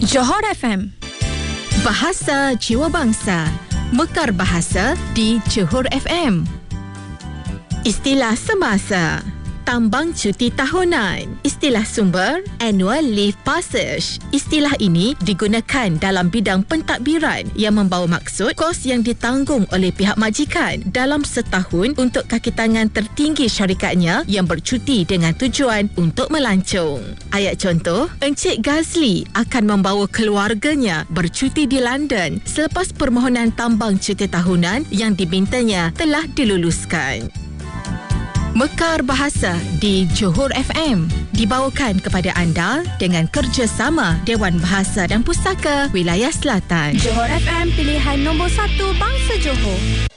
Johor FM. Bahasa Jiwa Bangsa. Mekar bahasa di Johor FM. Istilah semasa. Tambang cuti tahunan. Istilah sumber, annual leave passage. Istilah ini digunakan dalam bidang pentadbiran yang membawa maksud kos yang ditanggung oleh pihak majikan dalam setahun untuk kaki tangan tertinggi syarikatnya yang bercuti dengan tujuan untuk melancong. Ayat contoh, Encik Gazli akan membawa keluarganya bercuti di London selepas permohonan tambang cuti tahunan yang dimintanya telah diluluskan. Mekar Bahasa di Johor FM dibawakan kepada anda dengan kerjasama Dewan Bahasa dan Pustaka Wilayah Selatan. Johor FM, pilihan nombor 1 bangsa Johor.